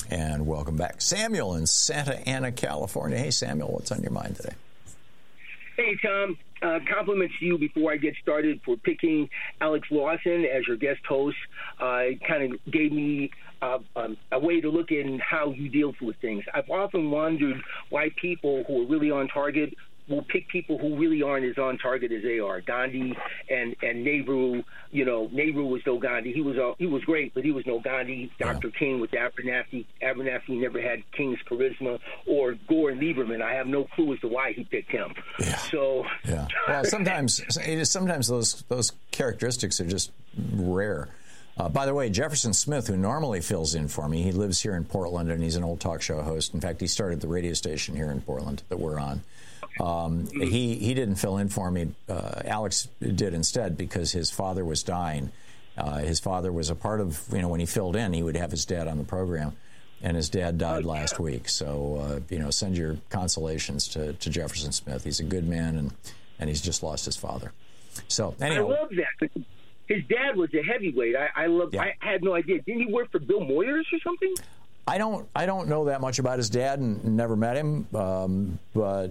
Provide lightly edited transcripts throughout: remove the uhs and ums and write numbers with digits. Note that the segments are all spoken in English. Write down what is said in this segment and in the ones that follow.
And welcome back. Samuel in Santa Ana, California. Hey, Samuel, what's on your mind today? Hey, Tom. Compliments to you before I get started for picking Alex Lawson as your guest host. It kind of gave me a way to look in how you deal with things. I've often wondered why people who are really on target will pick people who really aren't as on target as they are. Gandhi and Nehru, Nehru was no Gandhi. He was great, but he was no Gandhi. Dr. King with Abernathy. Abernathy never had King's charisma. Or Gore and Lieberman. I have no clue as to why he picked him. Yeah. So, yeah. Well, sometimes those characteristics are just rare. By the way, Jefferson Smith, who normally fills in for me, he lives here in Portland, and he's an old talk show host. In fact, he started the radio station here in Portland that we're on. He didn't fill in for me. Alex did instead because his father was dying. His father was a part of, when he filled in, he would have his dad on the program, and his dad died last week. So, send your consolations to Jefferson Smith. He's a good man, and he's just lost his father. So, anyway. I love that. His dad was a heavyweight. I had no idea. Didn't he work for Bill Moyers or something? I don't know that much about his dad and never met him, but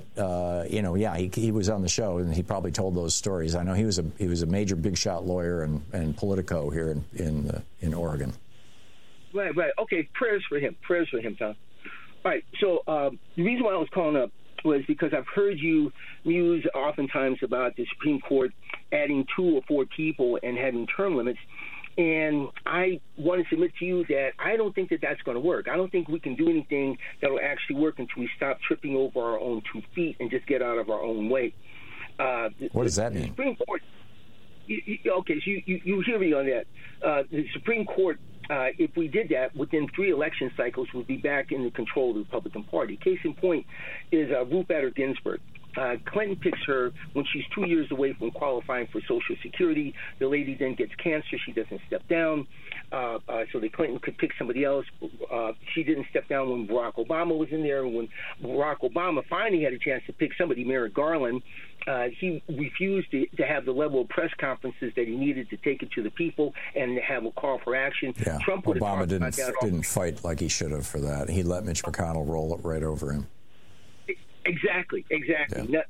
he was on the show and he probably told those stories. I know he was a major big shot lawyer and politico here in Oregon. Right. Okay, prayers for him, Tom. All right. So the reason why I was calling up was because I've heard you muse oftentimes about the Supreme Court adding 2 or 4 people and having term limits. And I want to submit to you that I don't think that that's going to work. I don't think we can do anything that will actually work until we stop tripping over our own 2 feet and just get out of our own way. What does that mean? The Supreme Court. Okay, so you hear me on that. The Supreme Court, if we did that, within 3 election cycles, would be back in the control of the Republican Party. Case in point is Ruth Bader Ginsburg. Clinton picks her when she's 2 years away from qualifying for Social Security. The lady then gets cancer. She doesn't step down. So the Clinton could pick somebody else. She didn't step down when Barack Obama was in there. When Barack Obama finally had a chance to pick somebody, Merrick Garland, he refused to have the level of press conferences that he needed to take it to the people and have a call for action. Yeah. Trump Obama didn't fight like he should have for that. He let Mitch McConnell roll it right over him. Exactly. Yeah.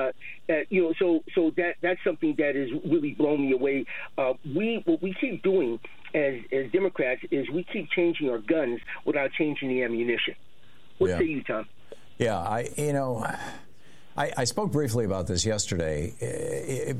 So that's something that has really blown me away. What we keep doing as Democrats is we keep changing our guns without changing the ammunition. What say you, Tom? Yeah, I spoke briefly about this yesterday.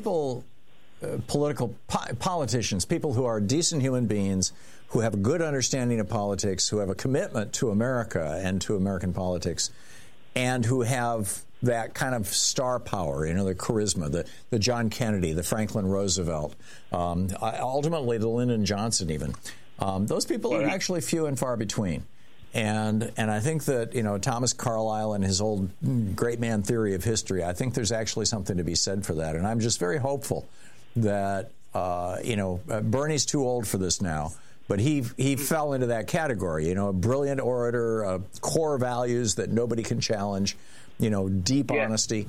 Politicians, people who are decent human beings, who have a good understanding of politics, who have a commitment to America and to American politics, and who have that kind of star power, the charisma, the John Kennedy, the Franklin Roosevelt, ultimately the Lyndon Johnson even. Those people are actually few and far between. And I think that, Thomas Carlyle and his old great man theory of history, I think there's actually something to be said for that. And I'm just very hopeful that, Bernie's too old for this now. But he fell into that category, a brilliant orator, core values that nobody can challenge, deep honesty.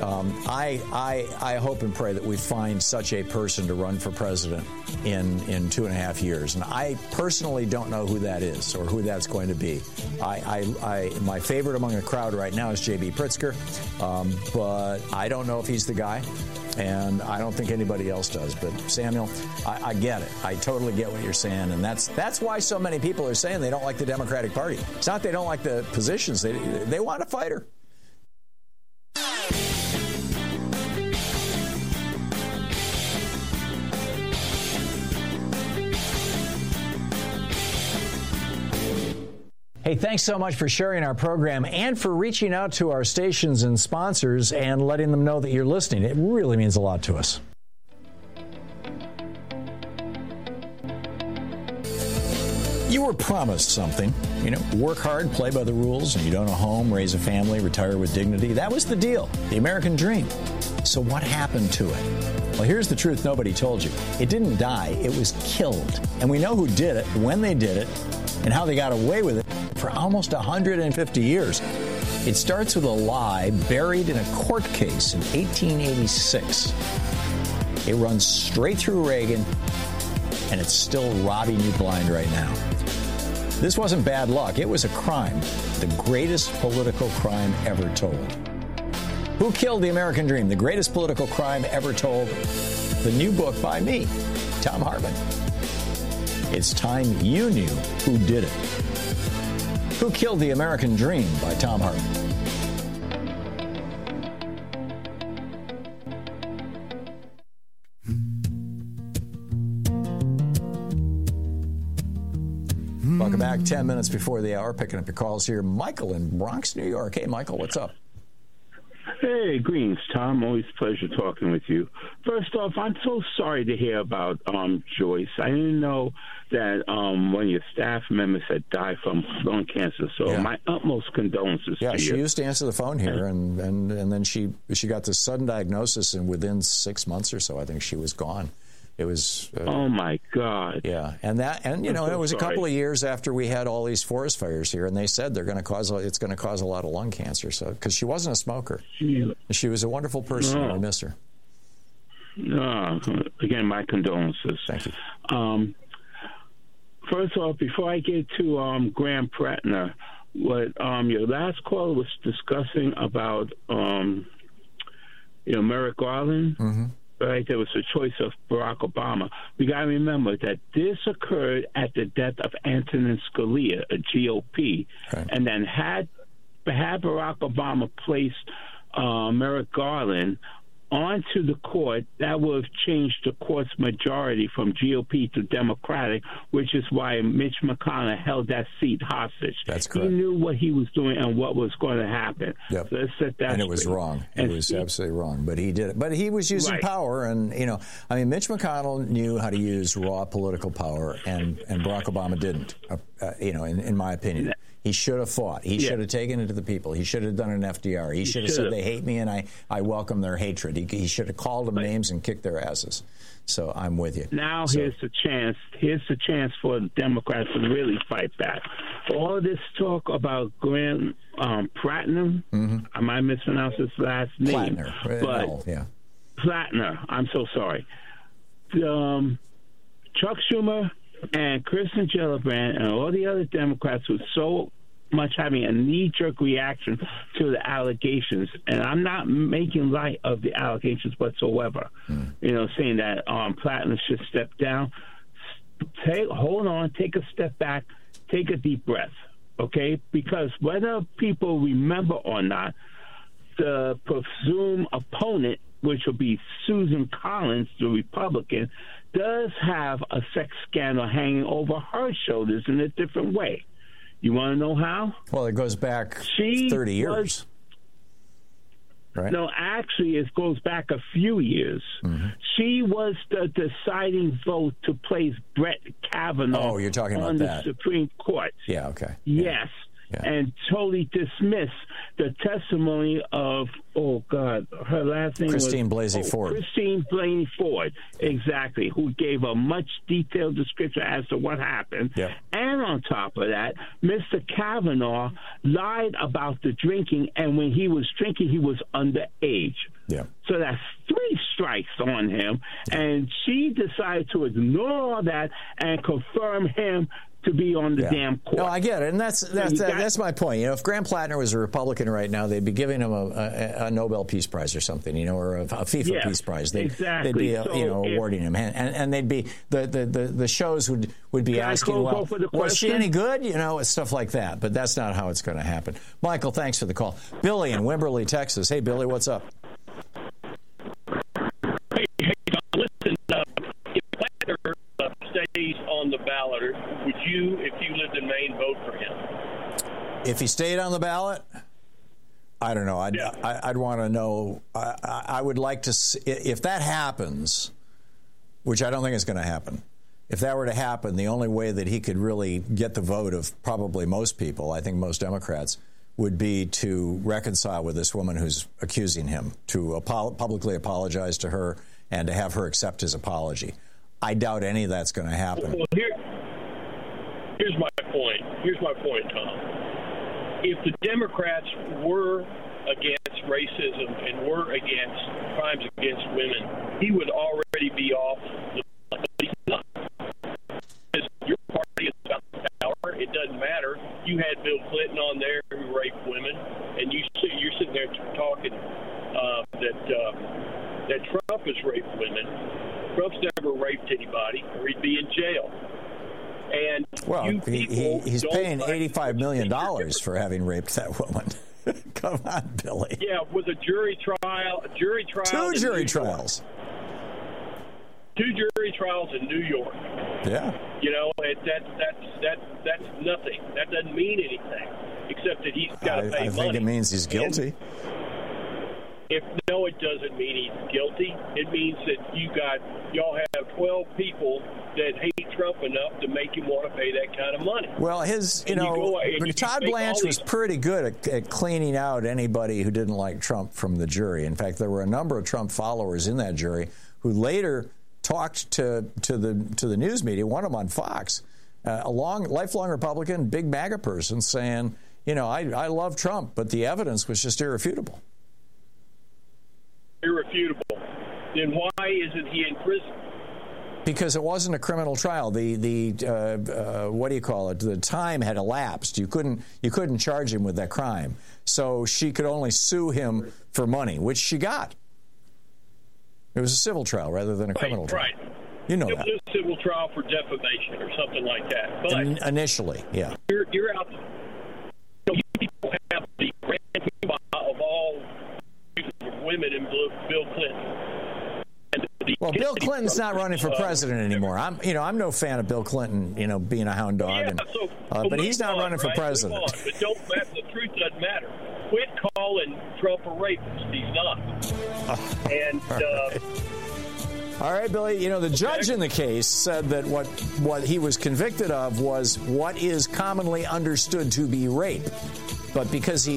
I hope and pray that we find such a person to run for president in 2.5 years. And I personally don't know who that is or who that's going to be. My favorite among the crowd right now is J.B. Pritzker, but I don't know if he's the guy. And I don't think anybody else does. But, Samuel, I get it. I totally get what you're saying. And that's why so many people are saying they don't like the Democratic Party. It's not they don't like the positions. They want a fighter. Hey, thanks so much for sharing our program and for reaching out to our stations and sponsors and letting them know that you're listening. It really means a lot to us. You were promised something, work hard, play by the rules, and you'd own a home, raise a family, retire with dignity. That was the deal, the American dream. So what happened to it? Well, here's the truth nobody told you. It didn't die, it was killed. And we know who did it, when they did it, and how they got away with it for almost 150 years. It starts with a lie buried in a court case in 1886. It runs straight through Reagan, and it's still robbing you blind right now. This wasn't bad luck. It was a crime, the greatest political crime ever told. Who Killed the American Dream? The Greatest Political Crime Ever Told. The new book by me, Thom Hartmann. It's time you knew who did it. Who Killed the American Dream by Thom Hartmann. Welcome back. 10 minutes before the hour, picking up your calls here. Michael in Bronx, New York. Hey, Michael, what's up? Hey, greetings, Tom. Always a pleasure talking with you. First off, I'm so sorry to hear about Joyce. I didn't know that one of your staff members had died from lung cancer. So my utmost condolences to you. Yeah, she used to answer the phone here, and then she got this sudden diagnosis, and within 6 months or so, I think she was gone. It was. Oh my God. Yeah, and you know, it was a couple of years after we had all these forest fires here, and they said it's going to cause a lot of lung cancer. So because she wasn't a smoker, she was a wonderful person, and I miss her. Again, my condolences. Thank you. First off, before I get to Graham Prattner, what your last caller was discussing about Merrick Garland. Mm-hmm. Right, there was a choice of Barack Obama. We got to remember that this occurred at the death of Antonin Scalia, a GOP, right. And then had Barack Obama placed Merrick Garland onto the court, that would have changed the court's majority from GOP to Democratic, which is why Mitch McConnell held that seat hostage. That's correct. He knew what he was doing and what was going to happen. Yep. So let's set that and it was wrong. It was absolutely wrong, but he did it. But he was using power, and Mitch McConnell knew how to use raw political power, and Barack Obama didn't. In my opinion. He should have fought. He should have taken it to the people. He should have done an FDR. He should have said they hate me and I welcome their hatred. He should have called them names and kicked their asses. So I'm with you. Now here's the chance. Here's the chance for the Democrats to really fight back. All this talk about Graham Prattner. Mm-hmm. I might mispronounce his last name. Plattner. I'm so sorry. Chuck Schumer and Kirsten Gillibrand and all the other Democrats who so much having a knee-jerk reaction to the allegations, and I'm not making light of the allegations whatsoever, saying that Plattner should step down. Hold on, take a step back, take a deep breath, okay? Because whether people remember or not, the presumed opponent, which will be Susan Collins, the Republican, does have a sex scandal hanging over her shoulders in a different way. You want to know how? Well, it goes back 30 years. Right? No, actually, it goes back a few years. Mm-hmm. She was the deciding vote to place Brett Kavanaugh you're talking about on that. The Supreme Court. Yeah, okay. Yes. Yeah. And totally dismiss the testimony of, her last name Christine was Blasey Ford. Christine Blasey Ford, exactly, who gave a much detailed description as to what happened. Yeah. And on top of that, Mr. Kavanaugh lied about the drinking, and when he was drinking, he was underage. Yeah. So that's 3 strikes on him, and she decided to ignore all that and confirm him to be on the damn court. No, I get it, and that's my point. If Graham Plattner was a Republican right now, they'd be giving him a Nobel Peace Prize or something, or a FIFA Peace Prize. They'd be awarding him, and they'd be the shows would be asking, was she any good? Stuff like that. But that's not how it's going to happen. Michael, thanks for the call. Billy in Wimberley, Texas. Hey, Billy, what's up? Hey, listen, if Plattner stays on the ballot, would you, if you lived in Maine, vote for him? If he stayed on the ballot? I don't know. I'd want to know. I would like to see, if that happens, which I don't think is going to happen. If that were to happen, the only way that he could really get the vote of probably most people, I think most Democrats, would be to reconcile with this woman who's accusing him, to publicly apologize to her and to have her accept his apology. I doubt any of that's going to happen. Well, here's my point. Here's my point, Tom. If the Democrats were against racism and were against crimes against women, he would already be off the ballot. But he's not. Because your party is about power. It doesn't you had Bill Clinton on there who raped women, and you're sitting there talking that Trump has raped women. Trump's never raped anybody, or he'd be in jail. And he's paying $85 million for having raped that woman. Come on, Billy. Yeah, with a jury trial. Two jury trials. 2 jury trials in New York. Yeah. You know, that's nothing. That doesn't mean anything, except that he's got to pay money. I think it means he's guilty. No, it doesn't mean he's guilty. It means that y'all have 12 people that hate Trump enough to make him want to pay that kind of money. Well, Todd Blanche was pretty good at cleaning out anybody who didn't like Trump from the jury. In fact, there were a number of Trump followers in that jury who later talked to the news media, one of them on Fox, a lifelong Republican, big MAGA person, saying, I love Trump, but the evidence was just irrefutable. Irrefutable. Then why isn't he in prison? Because it wasn't a criminal trial. The what do you call it? The time had elapsed. You couldn't charge him with that crime. So she could only sue him for money, which she got. It was a civil trial rather than a criminal trial. Right. You know that. It was a civil trial for defamation or something like that. But initially, yeah. You're out. You people have the grand of all women in Bill Clinton. Well, Bill Clinton's not running for president anymore. I'm no fan of Bill Clinton, being a hound dog. But he's not running for president. But the truth doesn't matter. Quit calling Trump a rapist. He's not. And all right, Billy. The judge in the case said that what he was convicted of was what is commonly understood to be rape, but because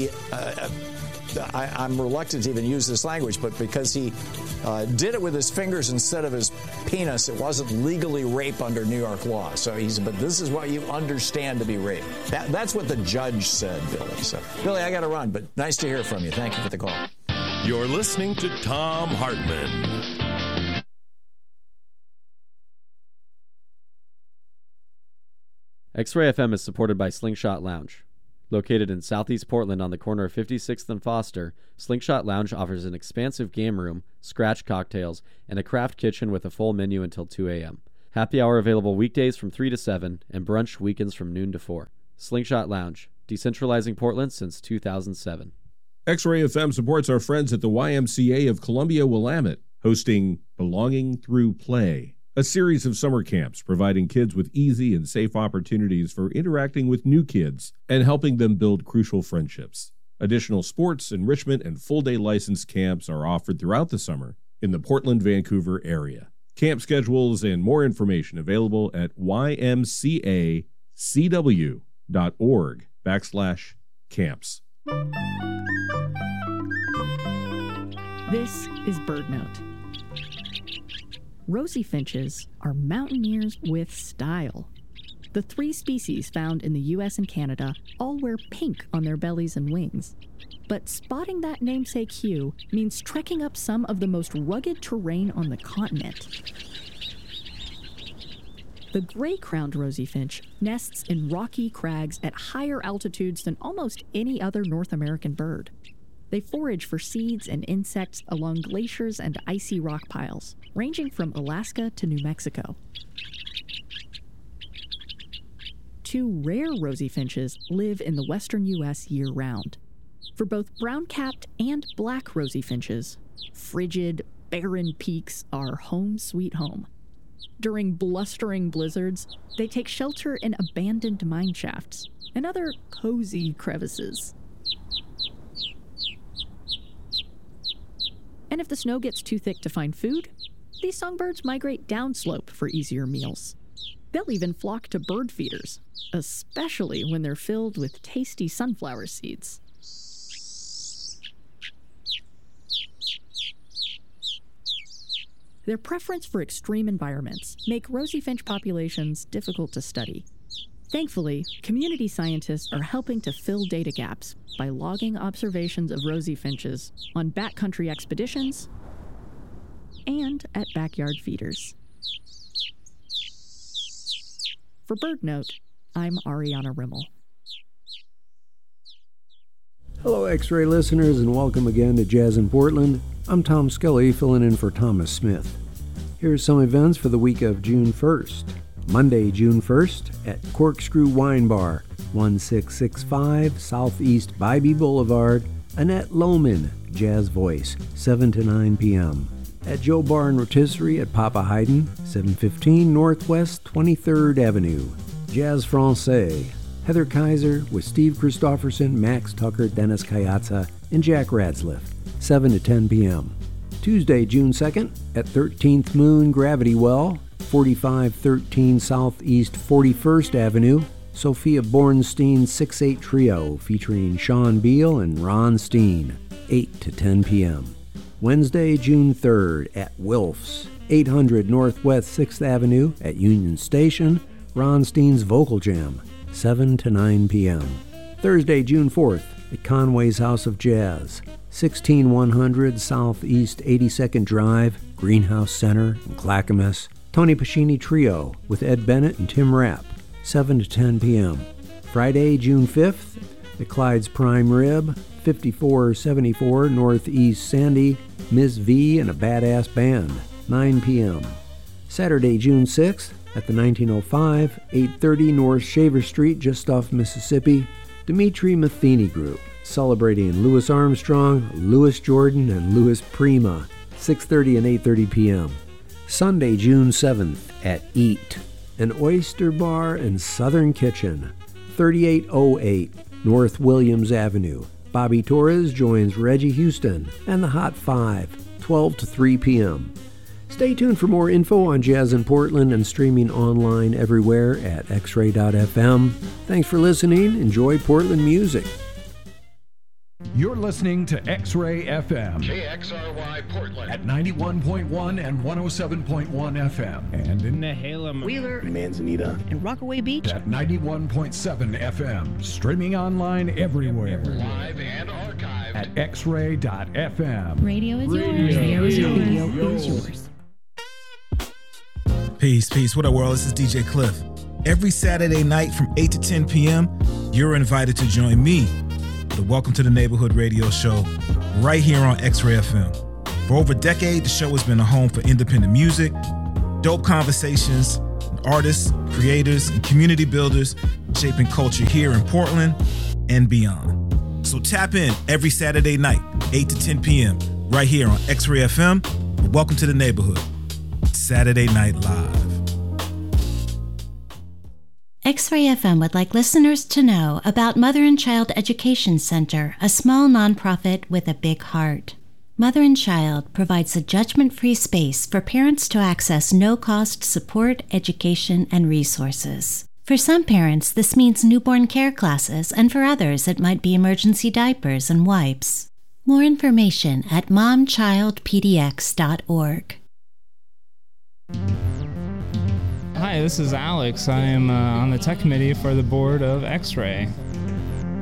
I'm reluctant to even use this language, but because he did it with his fingers instead of his penis, it wasn't legally rape under New York law. So but this is what you understand to be rape. That's what the judge said, Billy. So, Billy, I got to run, but nice to hear from you. Thank you for the call. You're listening to Thom Hartmann. X-Ray FM is supported by Slingshot Lounge. Located in southeast Portland on the corner of 56th and Foster, Slingshot Lounge offers an expansive game room, scratch cocktails, and a craft kitchen with a full menu until 2 a.m. Happy hour available weekdays from 3 to 7, and brunch weekends from noon to 4. Slingshot Lounge, decentralizing Portland since 2007. X-Ray FM supports our friends at the YMCA of Columbia-Willamette, hosting Belonging Through Play, a series of summer camps providing kids with easy and safe opportunities for interacting with new kids and helping them build crucial friendships. Additional sports, enrichment, and full-day licensed camps are offered throughout the summer in the Portland-Vancouver area. Camp schedules and more information available at ymcacw.org/camps. This is BirdNote. Rosy finches are mountaineers with style. The 3 species found in the U.S. and Canada all wear pink on their bellies and wings. But spotting that namesake hue means trekking up some of the most rugged terrain on the continent. The gray-crowned rosy finch nests in rocky crags at higher altitudes than almost any other North American bird. They forage for seeds and insects along glaciers and icy rock piles, ranging from Alaska to New Mexico. 2 rare rosy finches live in the western U.S. year-round. For both brown-capped and black rosy finches, frigid, barren peaks are home sweet home. During blustering blizzards, they take shelter in abandoned mine shafts and other cozy crevices. And if the snow gets too thick to find food, these songbirds migrate downslope for easier meals. They'll even flock to bird feeders, especially when they're filled with tasty sunflower seeds. Their preference for extreme environments make rosy finch populations difficult to study. Thankfully, community scientists are helping to fill data gaps by logging observations of rosy finches on backcountry expeditions and at backyard feeders. For BirdNote, I'm Ariana Rimmel. Hello, X-Ray listeners, and welcome again to Jazz in Portland. I'm Tom Scully, filling in for Thomas Smith. Here's some events for the week of June 1st. Monday, June 1st, at Corkscrew Wine Bar, 1665 Southeast Bybee Boulevard, Annette Lohman, Jazz Voice, 7 to 9 p.m. At Joe Bar and Rotisserie at Papa Haydn, 715 Northwest 23rd Avenue. Jazz Francais, Heather Kaiser with Steve Christofferson, Max Tucker, Dennis Kayatsa, and Jack Radsliff, 7 to 10 p.m. Tuesday, June 2nd, at 13th Moon Gravity Well, 4513 Southeast 41st Avenue, Sophia Bornstein 6/8 Trio featuring Sean Beal and Ron Steen, 8 to 10 p.m. Wednesday, June 3rd, at Wilf's, 800 Northwest 6th Avenue at Union Station, Ron Steen's Vocal Jam, 7 to 9 p.m. Thursday, June 4th, at Conway's House of Jazz, 16100 Southeast 82nd Drive, Greenhouse Center in Clackamas, Tony Pascini Trio with Ed Bennett and Tim Rapp, 7 to 10 p.m. Friday, June 5th, at Clyde's Prime Rib, 5474 Northeast Sandy, Ms. V and a Badass Band, 9 p.m. Saturday, June 6th, at the 1905, 830 North Shaver Street, just off Mississippi, Dimitri Matheny Group, celebrating Louis Armstrong, Louis Jordan, and Louis Prima, 6:30 and 8:30 p.m. Sunday, June 7th, at Eat, an oyster bar and southern kitchen, 3808 North Williams Avenue. Bobby Torres joins Reggie Houston and the Hot Five, 12 to 3 p.m. Stay tuned for more info on Jazz in Portland and streaming online everywhere at xray.fm. Thanks for listening. Enjoy Portland music. You're listening to X-Ray FM. KXRY Portland. At 91.1 and 107.1 FM. And in Nehalem, Wheeler, Manzanita, and Rockaway Beach. At 91.7 FM. Streaming online everywhere. Live and archived. At xray.fm. Radio is yours. Radio is yours. Peace. What up, world? This is DJ Cliff. Every Saturday night from 8 to 10 p.m., you're invited to join me, the Welcome to the Neighborhood radio show, right here on X-Ray FM. For over a decade, the show has been a home for independent music, dope conversations, and artists, creators, and community builders shaping culture here in Portland and beyond. So tap in every Saturday night, 8 to 10 p.m., right here on X-Ray FM, for Welcome to the Neighborhood, Saturday Night Live. X-Ray FM would like listeners to know about Mother and Child Education Center, a small nonprofit with a big heart. Mother and Child provides a judgment-free space for parents to access no-cost support, education, and resources. For some parents, this means newborn care classes, and for others, it might be emergency diapers and wipes. More information at momchildpdx.org. Hi, this is Alex. I am on the tech committee for the board of X-Ray.